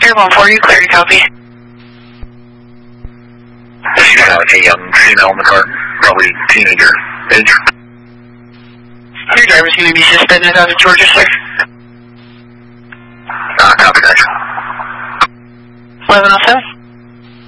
314, you clear to copy. You got a young female in the car, probably teenager age. Your driver's going to be suspended out of Georgia, sir. Copy that. 1107.